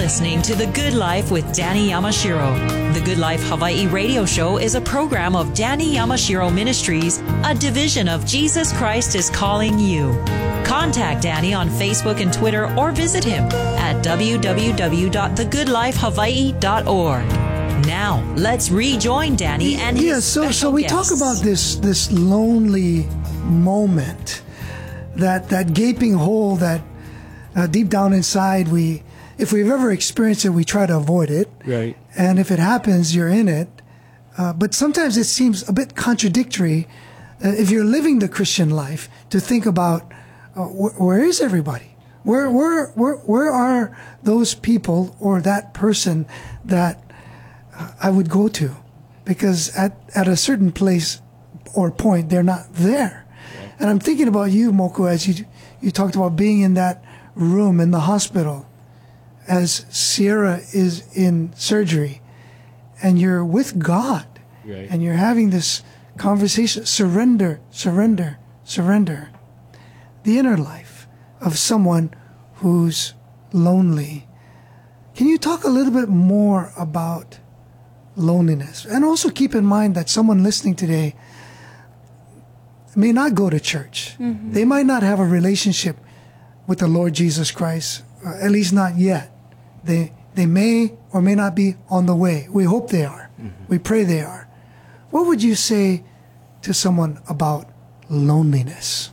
listening to The Good Life with Danny Yamashiro. The Good Life Hawaii radio show is a program of Danny Yamashiro Ministries, a division of Jesus Christ is Calling You. Contact Danny on Facebook and Twitter or visit him at www.thegoodlifehawaii.org. Now, let's rejoin Danny and his so we guests. talk about this lonely moment, that gaping hole that deep down inside, if we've ever experienced it, we try to avoid it. Right. And if it happens, you're in it. But sometimes it seems a bit contradictory if you're living the Christian life to think about where is everybody? Where are those people or that person that I would go to? Because at a certain place or point, they're not there. Yeah. And I'm thinking about you, Moko, as you talked about being in that room in the hospital as Sierra is in surgery, and you're with God, right, and you're having this conversation, surrender. The inner life of someone who's lonely. Can you talk a little bit more about loneliness? And also keep in mind that someone listening today may not go to church. Mm-hmm. They might not have a relationship with the Lord Jesus Christ, at least not yet. They may or may not be on the way. We hope they are. Mm-hmm. We pray they are. What would you say to someone about loneliness?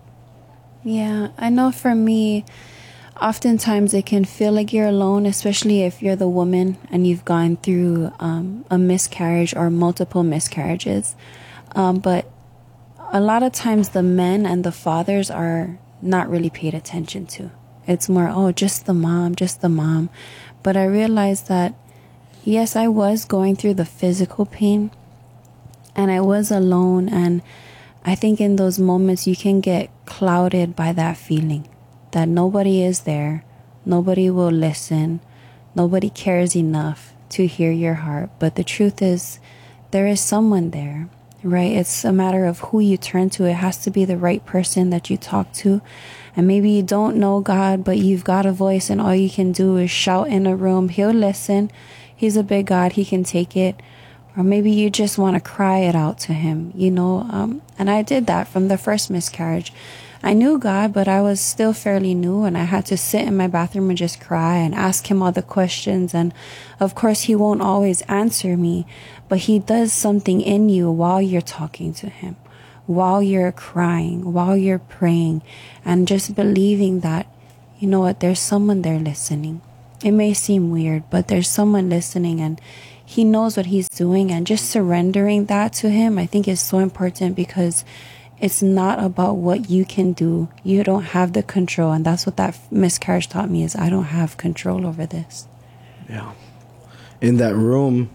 Yeah, I know for me, oftentimes it can feel like you're alone, especially if you're the woman and you've gone through a miscarriage or multiple miscarriages. But a lot of times the men and the fathers are not really paid attention to. It's more, just the mom. But I realized that, yes, I was going through the physical pain and I was alone. And I think in those moments you can get clouded by that feeling that nobody is there, nobody will listen, nobody cares enough to hear your heart. But the truth is, there is someone there, right? It's a matter of who you turn to. It has to be the right person that you talk to. And maybe you don't know God, but you've got a voice and all you can do is shout in a room. He'll listen. He's a big God. He can take it. Or maybe you just want to cry it out to him, and I did that from the first miscarriage. I knew God, but I was still fairly new, and I had to sit in my bathroom and just cry and ask him all the questions. And of course, he won't always answer me, but he does something in you while you're talking to him, while you're crying, while you're praying, and just believing that, you know what, there's someone there listening. It may seem weird, but there's someone listening, and he knows what he's doing. And just surrendering that to him, I think, is so important, because it's not about what you can do. You don't have the control. And that's what that miscarriage taught me, is I don't have control over this. Yeah. In that room,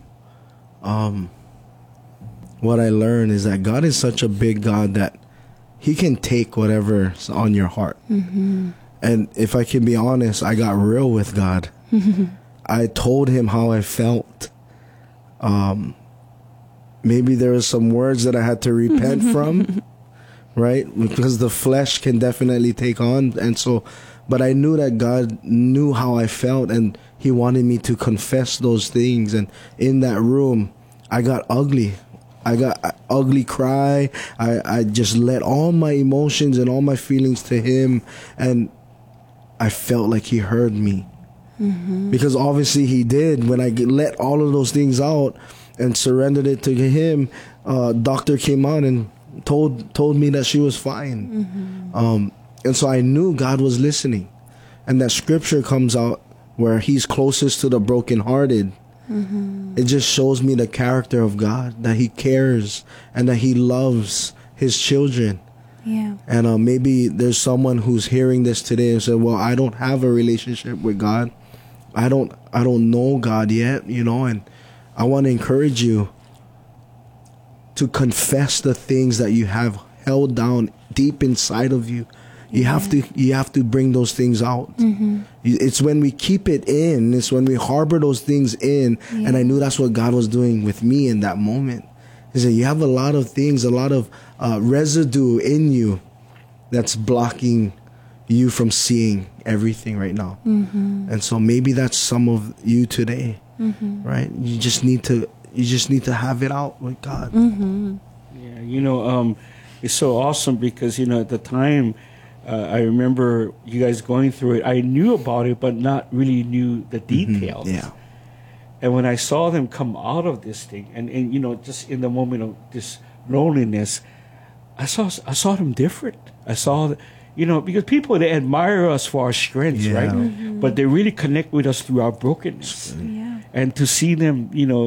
what I learned is that God is such a big God that he can take whatever's on your heart. Mm-hmm. And if I can be honest, I got real with God. I told him how I felt. Maybe there were some words that I had to repent from, right? Because the flesh can definitely take on. And so, but I knew that God knew how I felt, and he wanted me to confess those things. And in that room, I got ugly. I got ugly cry. I just let all my emotions and all my feelings to him. And I felt like he heard me. Mm-hmm. Because obviously he did. When I let all of those things out and surrendered it to him, doctor came out and told me that she was fine. Mm-hmm. And so I knew God was listening. And that scripture comes out where he's closest to the brokenhearted. Mm-hmm. It just shows me the character of God, that he cares and that he loves his children. Yeah. And maybe there's someone who's hearing this today and said, well, I don't have a relationship with God. I don't know God yet, and I want to encourage you to confess the things that you have held down deep inside of you. You have to bring those things out. Mm-hmm. It's when we keep it in, it's when we harbor those things in. Yeah. And I knew that's what God was doing with me in that moment. He said, you have a lot of things, a lot of residue in you that's blocking you from seeing everything right now. And so maybe that's some of you today, right? You just need to have it out with God. Yeah, it's so awesome because, at the time, I remember you guys going through it. I knew about it, but not really knew the details. Yeah. And when I saw them come out of this thing, and just in the moment of this loneliness, I saw them different. I saw, because people, they admire us for our strengths, right? But they really connect with us through our brokenness. Yeah. And to see them,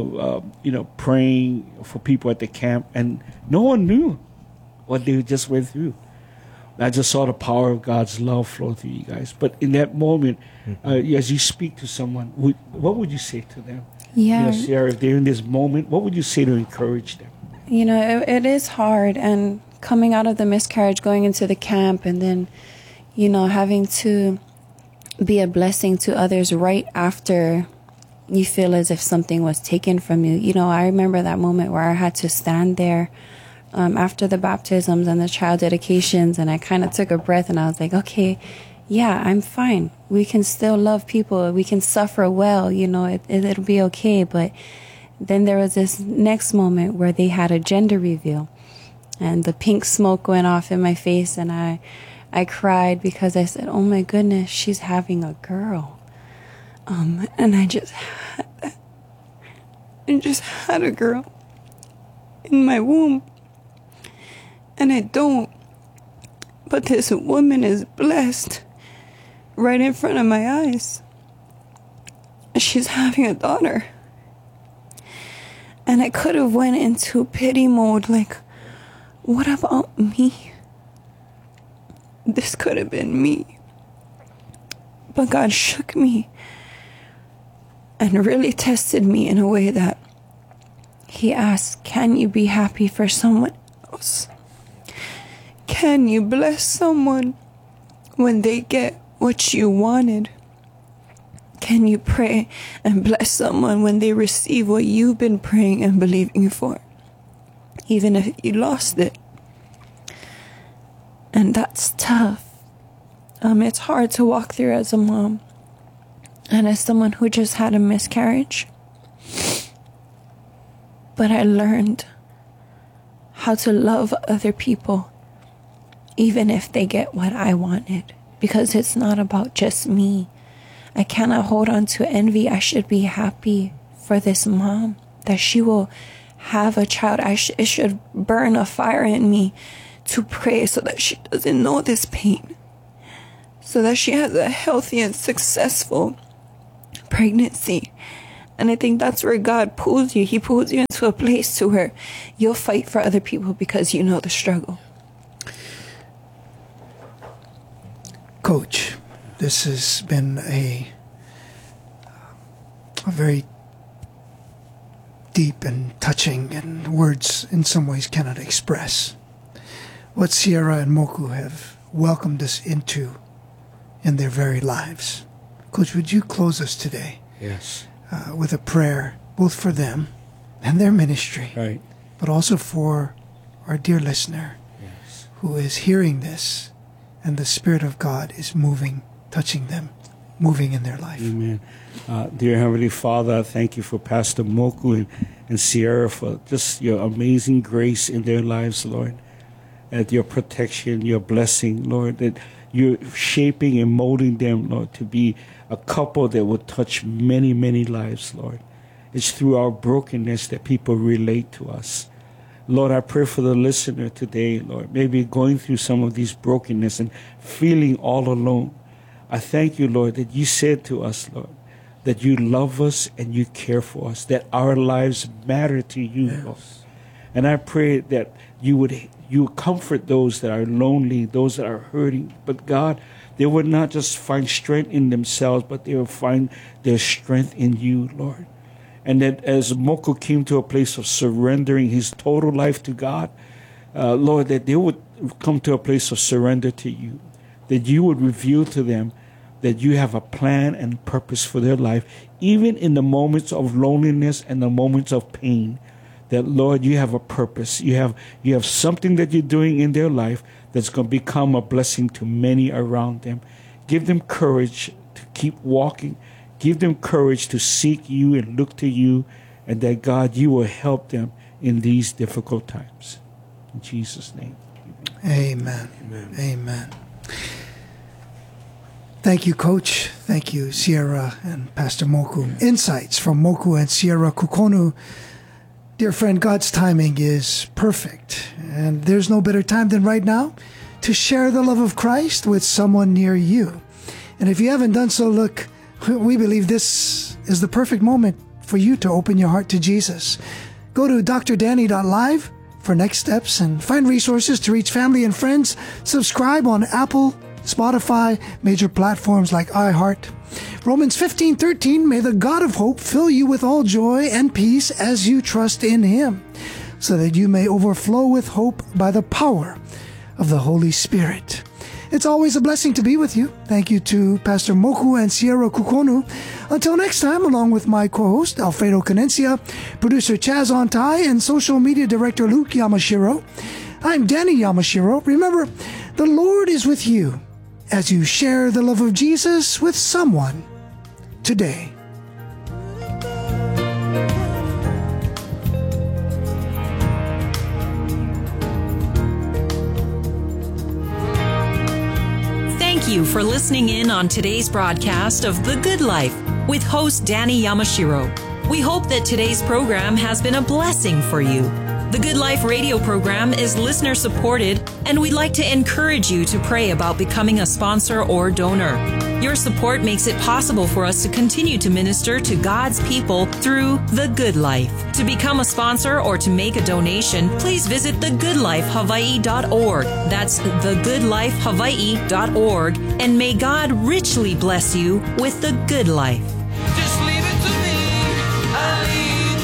praying for people at the camp, and no one knew what they just went through. I just saw the power of God's love flow through you guys. But in that moment, as you speak to someone, what would you say to them? Yeah. Sarah, if they're in this moment, what would you say to encourage them? It is hard. And coming out of the miscarriage, going into the camp, and then, having to be a blessing to others right after you feel as if something was taken from you. I remember that moment where I had to stand there after the baptisms and the child dedications, and I kind of took a breath and I was like, okay, yeah, I'm fine. We can still love people. We can suffer well, it'll be okay. But then there was this next moment where they had a gender reveal, and the pink smoke went off in my face, and I cried because I said, oh my goodness, she's having a girl. And I just had that. I just had a girl in my womb. And I don't. But this woman is blessed right in front of my eyes. She's having a daughter. And I could have went into pity mode, like, what about me? This could have been me. But God shook me and really tested me in a way that He asked, can you be happy for someone else? Can you bless someone when they get what you wanted? Can you pray and bless someone when they receive what you've been praying and believing for, even if you lost it? And that's tough. It's hard to walk through as a mom and as someone who just had a miscarriage. But I learned how to love other people, even if they get what I wanted, because it's not about just me. I cannot hold on to envy. I should be happy for this mom that she will have a child. It should burn a fire in me to pray so that she doesn't know this pain, so that she has a healthy and successful pregnancy. And I think that's where God pulls you. He pulls you into a place to where you'll fight for other people because you know the struggle. Coach, this has been a very deep and touching, and words in some ways cannot express what Sierra and Moku have welcomed us into in their very lives. Coach, would you close us today? Yes. With a prayer, both for them and their ministry, Right. but also for our dear listener who is hearing this, and the Spirit of God is moving, touching them, moving in their life. Amen. Dear Heavenly Father, I thank you for Pastor Moku and Sierra for just your amazing grace in their lives, Lord. And your protection, your blessing, Lord, that you're shaping and molding them, Lord, to be a couple that will touch many, many lives, Lord. It's through our brokenness that people relate to us. Lord, I pray for the listener today, Lord, maybe going through some of these brokenness and feeling all alone. I thank you, Lord, that you said to us, Lord, that you love us and you care for us, that our lives matter to you, Lord. And I pray that you would comfort those that are lonely, those that are hurting. But God, they would not just find strength in themselves, but they would find their strength in you, Lord. And that as Moku came to a place of surrendering his total life to God, Lord, that they would come to a place of surrender to you, that you would reveal to them that you have a plan and purpose for their life, even in the moments of loneliness and the moments of pain, that, Lord, you have a purpose. You have something that you're doing in their life that's going to become a blessing to many around them. Give them courage to keep walking. Give them courage to seek you and look to you, and that, God, you will help them in these difficult times. In Jesus' name. Amen. Amen. Amen. Thank you, Coach. Thank you, Sierra and Pastor Moku. Insights from Moku and Sierra Kukonu. Dear friend, God's timing is perfect, and there's no better time than right now to share the love of Christ with someone near you. And if you haven't done so, look, we believe this is the perfect moment for you to open your heart to Jesus. Go to drdanny.live for next steps and find resources to reach family and friends. Subscribe on Apple, Spotify, major platforms like iHeart. Romans 15:13, may the God of hope fill you with all joy and peace as you trust in Him, so that you may overflow with hope by the power of the Holy Spirit. It's always a blessing to be with you. Thank you to Pastor Moku and Sierra Kukonu. Until next time, along with my co-host, Alfredo Canencia, producer Chaz Ontai, and social media director Luke Yamashiro, I'm Danny Yamashiro. Remember, the Lord is with you as you share the love of Jesus with someone today. Thank you for listening in on today's broadcast of The Good Life with host Danny Yamashiro. We hope that today's program has been a blessing for you. The Good Life radio program is listener supported, and we'd like to encourage you to pray about becoming a sponsor or donor. Your support makes it possible for us to continue to minister to God's people through The Good Life. To become a sponsor or to make a donation, please visit thegoodlifehawaii.org. That's thegoodlifehawaii.org. And may God richly bless you with the good life. Just leave it to me. I leave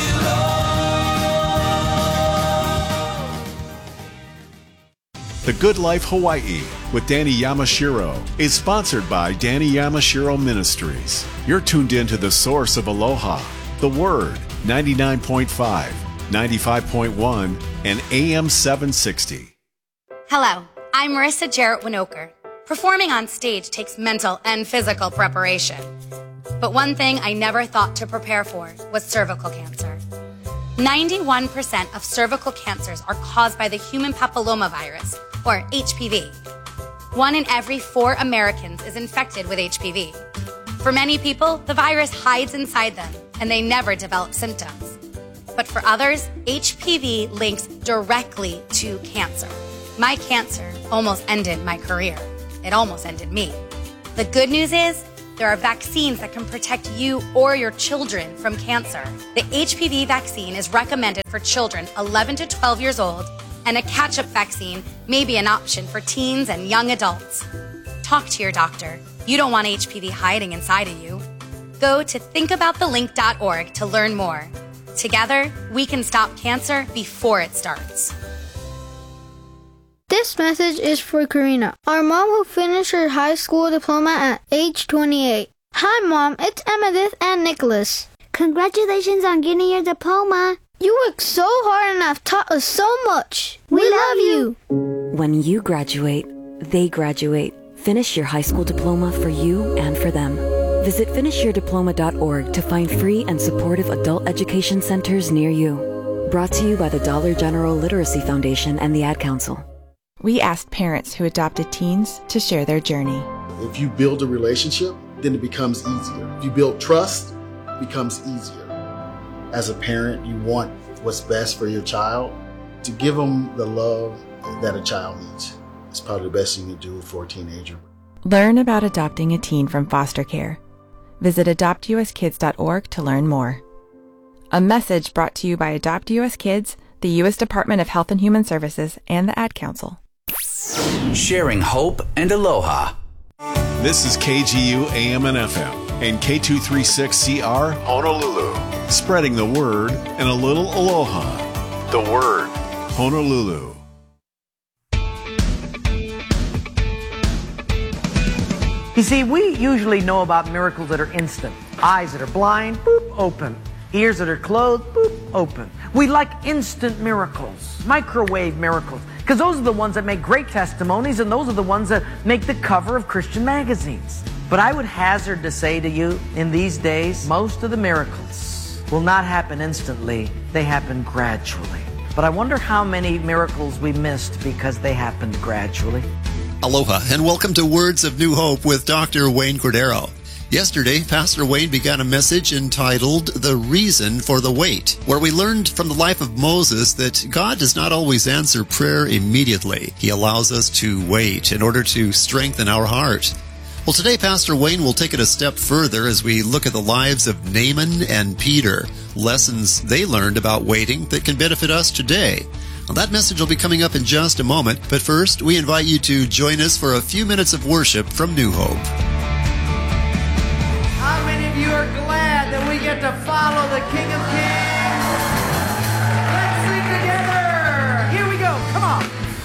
you, Lord. The Good Life Hawaii with Danny Yamashiro is sponsored by Danny Yamashiro Ministries. You're tuned in to the source of aloha, the Word, 99.5, 95.1, and AM 760. Hello, I'm Marissa Jarrett Winokur. Performing on stage takes mental and physical preparation. But one thing I never thought to prepare for was cervical cancer. 91% of cervical cancers are caused by the human papillomavirus, or HPV. 1 in every 4 Americans is infected with HPV. For many people, the virus hides inside them, and they never develop symptoms. But for others, HPV links directly to cancer. My cancer almost ended my career. It almost ended me. The good news is, there are vaccines that can protect you or your children from cancer. The HPV vaccine is recommended for children 11 to 12 years old, and a catch-up vaccine may be an option for teens and young adults. Talk to your doctor. You don't want HPV hiding inside of you. Go to thinkaboutthelink.org to learn more. Together, we can stop cancer before it starts. This message is for Karina, our mom who finished her high school diploma at age 28. Hi, Mom. It's Emmettith and Nicholas. Congratulations on getting your diploma. You worked so hard and have taught us so much. We love you. When you graduate, they graduate. Finish your high school diploma for you and for them. Visit finishyourdiploma.org to find free and supportive adult education centers near you. Brought to you by the Dollar General Literacy Foundation and the Ad Council. We asked parents who adopted teens to share their journey. If you build a relationship, then it becomes easier. If you build trust, it becomes easier. As a parent, you want what's best for your child. To give them the love that a child needs. It's probably the best thing you can do for a teenager. Learn about adopting a teen from foster care. Visit adoptuskids.org to learn more. A message brought to you by Adopt US Kids, the U.S. Department of Health and Human Services, and the Ad Council. Sharing hope and aloha. This is KGU AM and FM and K236CR Honolulu. Spreading the word and a little aloha. The Word, Honolulu. You see, we usually know about miracles that are instant. Eyes that are blind, boop, open. Ears that are closed, boop, open. We like instant miracles, microwave miracles, because those are the ones that make great testimonies, and those are the ones that make the cover of Christian magazines. But I would hazard to say to you, in these days, most of the miracles will not happen instantly. They happen gradually. But I wonder how many miracles we missed because they happened gradually. Aloha, and welcome to Words of New Hope with Dr. Wayne Cordero. Yesterday, Pastor Wayne began a message entitled The Reason for the Wait, where we learned from the life of Moses that God does not always answer prayer immediately. He allows us to wait in order to strengthen our heart. Well, today, Pastor Wayne will take it a step further as we look at the lives of Naaman and Peter, lessons they learned about waiting that can benefit us today. Well, that message will be coming up in just a moment, but first, we invite you to join us for a few minutes of worship from New Hope. How many of you are glad that we get to follow the King of Kings?